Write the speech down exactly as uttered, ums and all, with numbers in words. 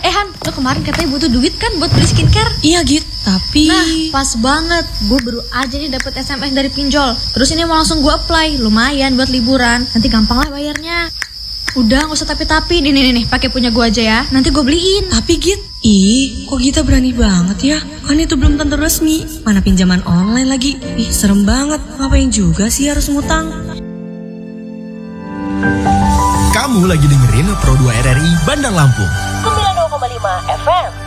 Eh Han, lo kemarin katanya butuh duit kan buat beli skincare? Iya Git, tapi... Nah, pas banget. Gue baru aja nih dapet S M S dari pinjol. Terus ini mau langsung gue apply. Lumayan buat liburan. Nanti gampang lah bayarnya. Udah, gak usah tapi-tapi. Nih, nih, nih, pakai punya gue aja ya. Nanti gue beliin. Tapi Git, ih, kok Gita berani banget ya? Kan itu belum tentu resmi. Mana pinjaman online lagi. Ih, serem banget. Ngapain juga sih harus ngutang? Kamu lagi dengerin Pro dua R R I Bandar Lampung sembilan puluh dua koma lima F M.